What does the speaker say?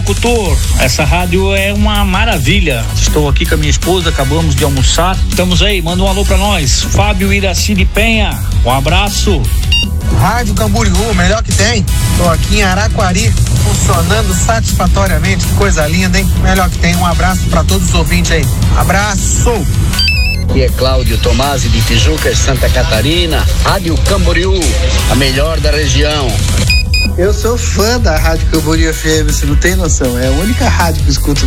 locutor, essa rádio é uma maravilha. Estou aqui com a minha esposa, acabamos de almoçar. Estamos aí, manda um alô pra nós. Fábio Iraci de Penha, um abraço. Rádio Camboriú, melhor que tem. Tô aqui em Araquari, funcionando satisfatoriamente. Que coisa linda, hein? Melhor que tem. Um abraço pra todos os ouvintes aí. Abraço! Aqui é Cláudio Tomasi de Tijucas, Santa Catarina. Rádio Camboriú, a melhor da região. Eu sou fã da Rádio Camboriú FM, você não tem noção. É a única rádio que eu escuto